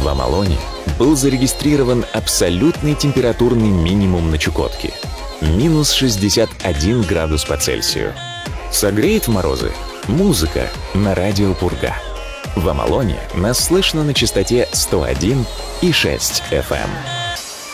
В Амалоне был зарегистрирован абсолютный температурный минимум на Чукотке – минус 61 градус по Цельсию. Согреет в морозы музыка на радио Пурга. В Амалоне нас слышно на частоте 101,6 FM.